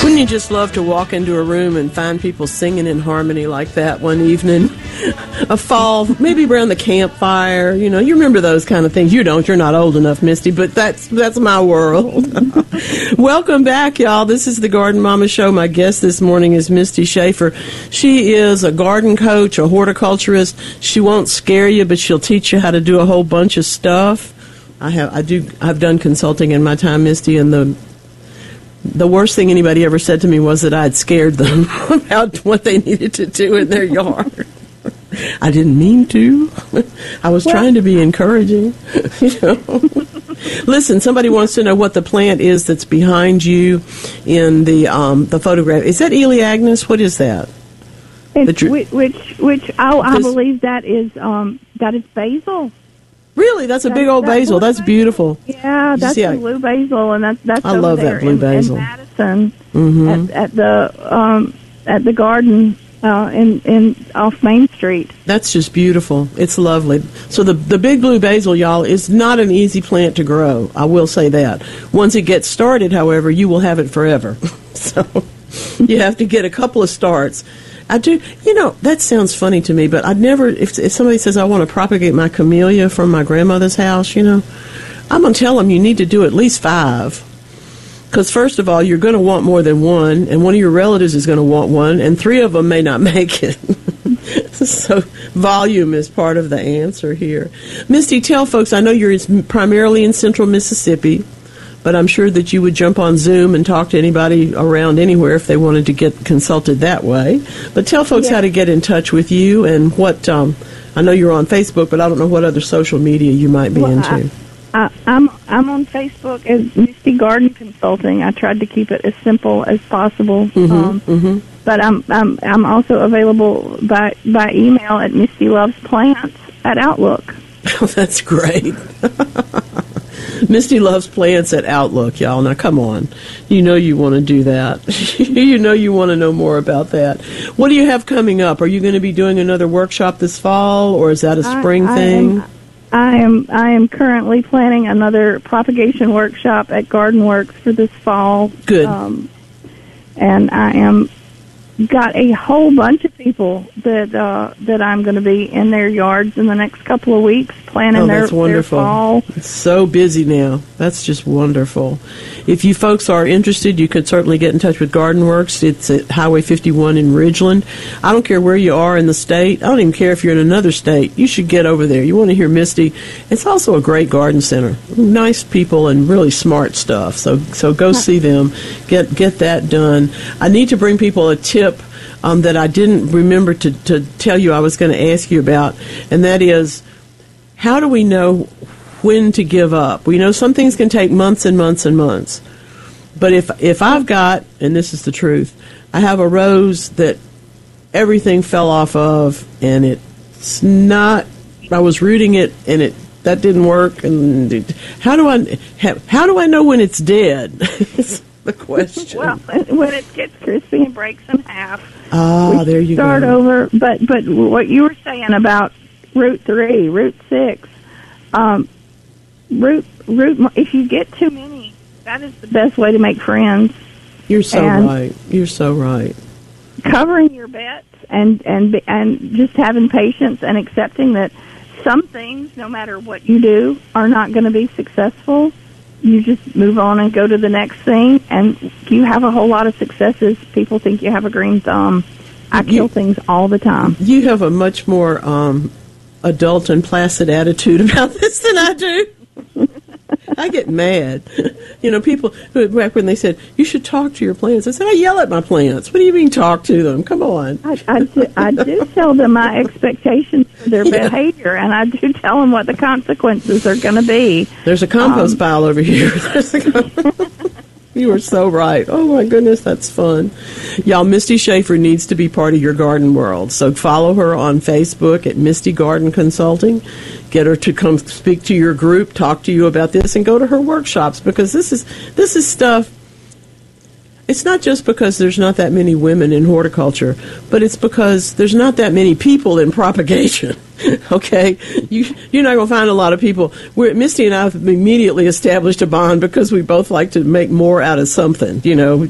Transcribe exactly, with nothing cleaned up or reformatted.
Wouldn't you just love to walk into a room and find people singing in harmony like that one evening? A fall, maybe around the campfire. You know, you remember those kind of things. You don't. You're not old enough, Misty, but that's that's my world. Welcome back, y'all. This is the Garden Mama Show. My guest this morning is Misty Schaefer. She is a garden coach, a horticulturist. She won't scare you, but she'll teach you how to do a whole bunch of stuff. I have, I do, I've done consulting in my time, Misty, and the The worst thing anybody ever said to me was that I had scared them about what they needed to do in their yard. I didn't mean to. I was well, trying to be encouraging. You know. Listen, somebody wants to know what the plant is that's behind you in the um, the photograph. Is that Elaeagnus? What is that? It's, tr- which which which I, I believe that is um, that is basil. Really, that's a that's, big old that's basil. That's beautiful. Yeah, that's the blue basil, and that's that's I over love there that blue in, basil. in Madison mm-hmm. at, at the um, at the garden uh, in in off Main Street. That's just beautiful. It's lovely. So the the big blue basil, y'all, is not an easy plant to grow. I will say that. Once it gets started, however, you will have it forever. So you have to get a couple of starts. I do, you know, that sounds funny to me, but I'd never, if, if somebody says I want to propagate my camellia from my grandmother's house, you know, I'm going to tell them you need to do at least five. Because first of all, you're going to want more than one, and one of your relatives is going to want one, and three of them may not make it. So volume is part of the answer here. Misty, tell folks, I know you're primarily in central Mississippi, but I'm sure that you would jump on Zoom and talk to anybody around anywhere if they wanted to get consulted that way. But tell folks yeah. how to get in touch with you and what, um, I know you're on Facebook, but I don't know what other social media you might be well, into. I, I, I'm I'm on Facebook as Misty Garden Consulting. I tried to keep it as simple as possible. Mm-hmm, um, mm-hmm. But I'm, I'm, I'm also available by, by email at Misty Loves Plants at Outlook. Oh, that's great. Misty Loves Plants at Outlook, y'all. Now, come on. You know you want to do that. You know you want to know more about that. What do you have coming up? Are you going to be doing another workshop this fall, or is that a spring I, I thing? Am, I am I am currently planning another propagation workshop at Garden Works for this fall. Good. Um, and I am got a whole bunch of people that uh, that I'm going to be in their yards in the next couple of weeks planning oh, their, that's wonderful. their fall. It's so busy now. That's just wonderful. If you folks are interested, you could certainly get in touch with Garden Works. It's at Highway fifty-one in Ridgeland. I don't care where you are in the state. I don't even care if you're in another state. You should get over there. You want to hear Misty. It's also a great garden center. Nice people and really smart stuff. So so go see them. Get get that done. I need to bring people a tip Um, that I didn't remember to, to tell you I was going to ask you about, and that is, how do we know when to give up? We know some things can take months and months and months, but if if I've got, and this is the truth, I have a rose that everything fell off of, and it's not, I was rooting it, and it that didn't work, and it, how do I how do I know when it's dead? The question. Well, when it gets crispy and breaks in half, ah, there you start go. over. But but what you were saying about root three, root six, um, root root. If you get too many, that is the best way to make friends. You're so and right. You're so right. Covering your bets and and and just having patience and accepting that some things, no matter what you do, are not going to be successful. You just move on and go to the next thing, and you have a whole lot of successes. People think you have a green thumb. I kill you, things all the time. You have a much more um, adult and placid attitude about this than I do. I get mad. You know, people, back when they said, you should talk to your plants, I said, I yell at my plants. What do you mean talk to them? Come on. I, I, do, I do tell them my expectations for their yeah. behavior, and I do tell them what the consequences are going to be. There's a compost um, pile over here. You are so right. Oh, my goodness, that's fun. Y'all, Misty Schaefer needs to be part of your garden world. So follow her on Facebook at Misty Garden Consulting. Get her to come speak to your group, talk to you about this, and go to her workshops, because this is this is stuff. It's not just because there's not that many women in horticulture, but it's because there's not that many people in propagation. Okay? You, you're not going to find a lot of people. We're, Misty and I have immediately established a bond because we both like to make more out of something. You know,